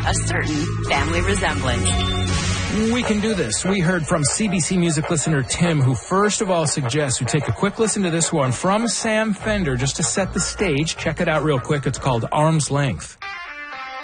a certain family resemblance. We can do this. We heard from CBC Music listener Tim, who first of all suggests we take a quick listen to this one from Sam Fender just to set the stage. Check it out real quick. It's called Arm's Length.